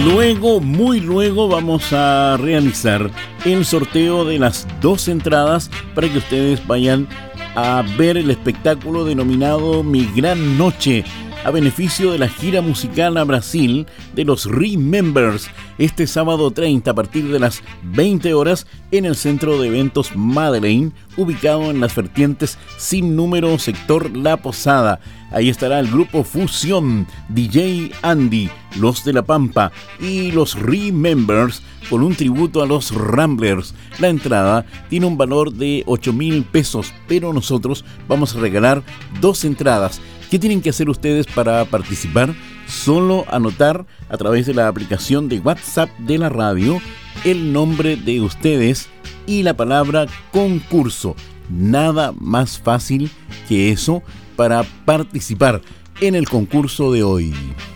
Muy luego vamos a realizar el sorteo de las 2 entradas para que ustedes vayan a ver el espectáculo denominado Mi Gran Noche, a beneficio de la gira musical a Brasil de los Remembers, este sábado 30 a partir de las 20 horas en el Centro de Eventos Madeleine, ubicado en las vertientes Sin Número, sector La Posada. Ahí estará el grupo Fusión, DJ Andy, Los de la Pampa y los Remembers con un tributo a los Ramblers. La entrada tiene un valor de 8,000 pesos, pero nosotros vamos a regalar 2 entradas. ¿Qué tienen que hacer ustedes para participar? Solo anotar a través de la aplicación de WhatsApp de la radio el nombre de ustedes y la palabra concurso. Nada más fácil que eso para participar en el concurso de hoy.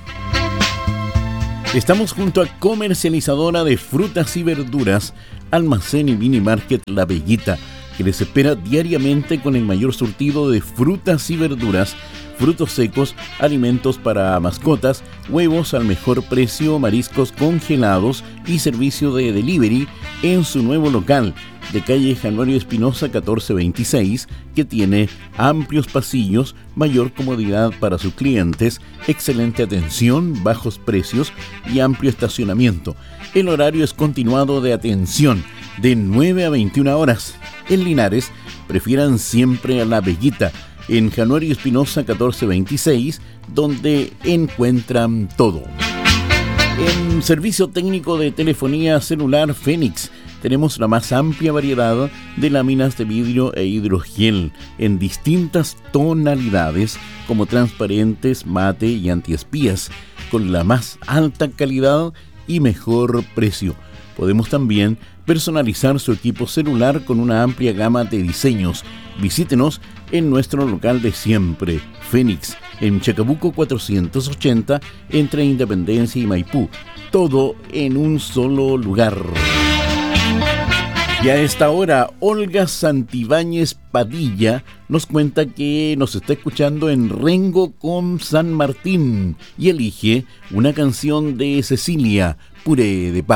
Estamos junto a comercializadora de frutas y verduras, Almacén y Mini Market La Veguita, que les espera diariamente con el mayor surtido de frutas y verduras, frutos secos, alimentos para mascotas, huevos al mejor precio, mariscos congelados y servicio de delivery en su nuevo local de calle Januario Espinosa 1426, que tiene amplios pasillos, mayor comodidad para sus clientes, excelente atención, bajos precios y amplio estacionamiento. El horario es continuado de atención de 9 a 21 horas. En Linares, prefieran siempre a La Veguita, en Januario Espinosa 1426, donde encuentran todo. En servicio técnico de telefonía celular Fénix, tenemos la más amplia variedad de láminas de vidrio e hidrogel en distintas tonalidades, como transparentes, mate y antiespías, con la más alta calidad y mejor precio. Podemos también personalizar su equipo celular con una amplia gama de diseños. Visítenos en nuestro local de siempre, Fénix, en Chacabuco 480, entre Independencia y Maipú. Todo en un solo lugar. Y a esta hora, Olga Santibáñez Padilla nos cuenta que nos está escuchando en Rengo con San Martín y elige una canción de Cecilia, Puré de Papa.